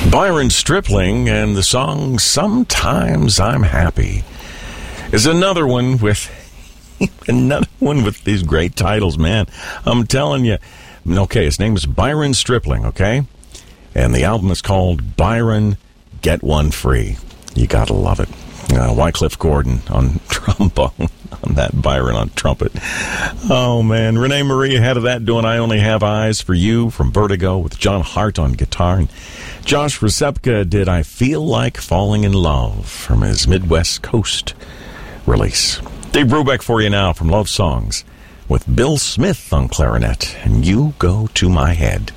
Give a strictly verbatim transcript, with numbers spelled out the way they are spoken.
Byron Stripling and the song Sometimes I'm Happy is another one with another one with these great titles, man. I'm telling you. Okay, his name is Byron Stripling, okay? And the album is called Byron Get One Free. You gotta love it. Uh, Wycliffe Gordon on trombone, on that Byron on trumpet. Oh, man. Renee Marie ahead of that doing I Only Have Eyes for You from Vertigo with John Hart on guitar. And Josh Resepka did I Feel Like Falling in Love from his Midwest Coast release. Dave Brubeck for you now from Love Songs with Bill Smith on clarinet and You Go to My Head.